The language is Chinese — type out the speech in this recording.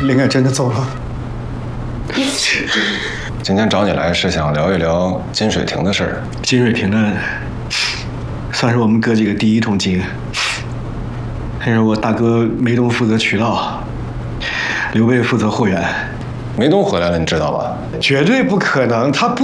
灵儿真的走了。 今天找你来是想聊一聊金水亭的事儿。 金水亭呢，算是我们哥几个第一桶金。那是我大哥梅东负责渠道，刘备负责货源。 梅东回来了，你知道吧？ 绝对不可能，他不。